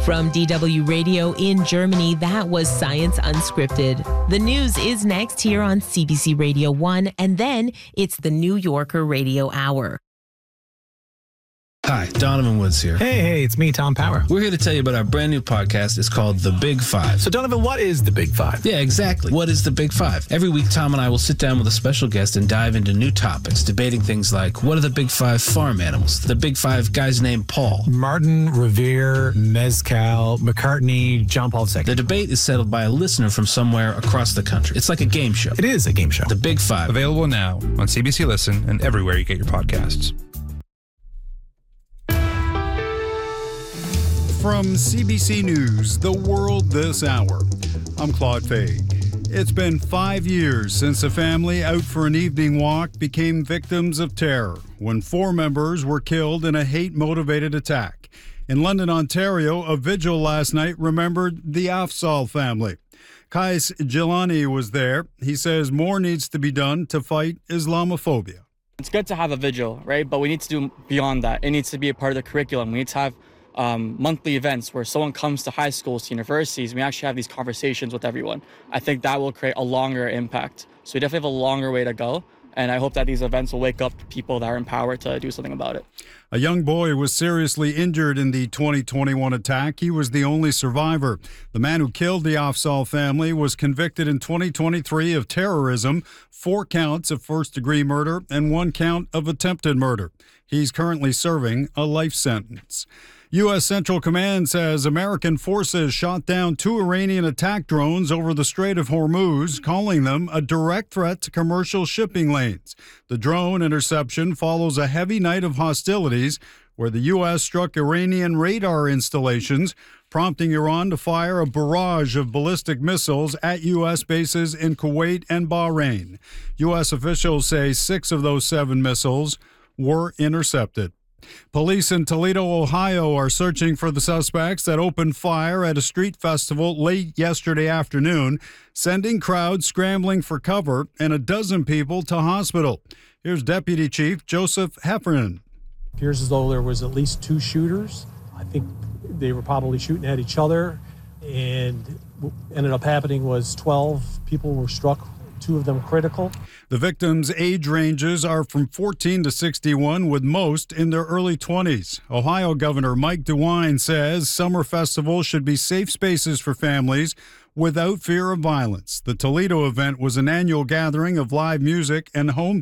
From DW Radio in Germany, that was Science Unscripted. The news is next here on CBC Radio 1, and then it's the New Yorker Radio Hour. Hi, Donovan Woods here. Hey, it's me, Tom Power. We're here to tell you about our brand new podcast. It's called The Big Five. So, Donovan, what is The Big Five? Yeah, exactly. What is The Big Five? Every week, Tom and I will sit down with a special guest and dive into new topics, debating things like, what are the Big Five farm animals? The Big Five guys named Paul. Martin, Revere, Mezcal, McCartney, John Paul II. The debate is settled by a listener from somewhere across the country. It's like a game show. It is a game show. The Big Five. Available now on CBC Listen and everywhere you get your podcasts. From CBC News, The World This Hour, I'm Claude Fay. It's been 5 years since a family out for an evening walk became victims of terror when 4 members were killed in a hate-motivated attack. In London, Ontario, a vigil last night remembered the Afzal family. Kais Jilani was there. He says more needs to be done to fight Islamophobia. It's good to have a vigil, right? But we need to do beyond that. It needs to be a part of the curriculum. We need to have monthly events where someone comes to high schools, to universities, we actually have these conversations with everyone. I think that will create a longer impact. So we definitely have a longer way to go. And I hope that these events will wake up people that are empowered to do something about it. A young boy was seriously injured in the 2021 attack. He was the only survivor. The man who killed the Afzal family was convicted in 2023 of terrorism, 4 counts of first-degree murder, and 1 count of attempted murder. He's currently serving a life sentence. U.S. Central Command says American forces shot down 2 Iranian attack drones over the Strait of Hormuz, calling them a direct threat to commercial shipping lanes. The drone interception follows a heavy night of hostilities where the U.S. struck Iranian radar installations, prompting Iran to fire a barrage of ballistic missiles at U.S. bases in Kuwait and Bahrain. U.S. officials say 6 of those 7 missiles were intercepted. Police in Toledo, Ohio are searching for the suspects that opened fire at a street festival late yesterday afternoon, sending crowds scrambling for cover and a dozen people to hospital. Here's Deputy Chief Joseph Heffernan. It appears as though there was at least 2 shooters. I think they were probably shooting at each other, and what ended up happening was 12 people were struck, 2 of them critical. The victims' age ranges are from 14 to 61, with most in their early 20s. Ohio Governor Mike DeWine says summer festivals should be safe spaces for families without fear of violence. The Toledo event was an annual gathering of live music and home